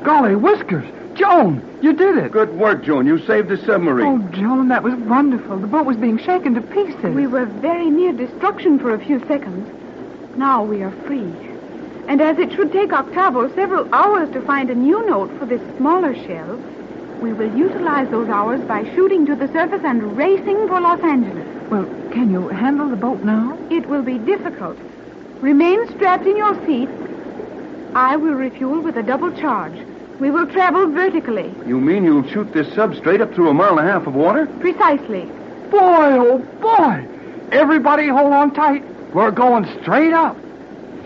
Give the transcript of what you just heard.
Golly whiskers. Joan, you did it. Good work, Joan. You saved the submarine. Oh, Joan, that was wonderful. The boat was being shaken to pieces. We were very near destruction for a few seconds. Now we are free. And as it should take Octavo several hours to find a new note for this smaller shell, we will utilize those hours by shooting to the surface and racing for Los Angeles. Well, can you handle the boat now? It will be difficult. Remain strapped in your seat. I will refuel with a double charge. We will travel vertically. You mean you'll shoot this sub straight up through 1.5 miles of water? Precisely. Boy, oh boy. Everybody hold on tight. We're going straight up.